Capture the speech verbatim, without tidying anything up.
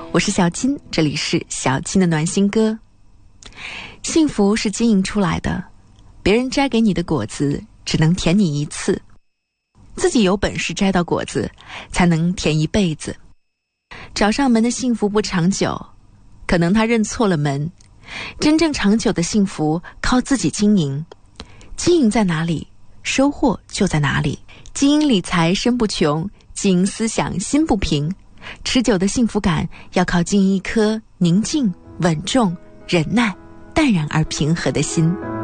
我是小金，这里是小金的暖心歌。幸福是经营出来的，别人摘给你的果子只能甜你一次，自己有本事摘到果子才能甜一辈子。找上门的幸福不长久，可能他认错了门。真正长久的幸福靠自己经营，经营在哪里，收获就在哪里。经营理财身不穷，经营思想心不平。持久的幸福感要靠经营一颗宁静、稳重、忍耐、淡然而平和的心。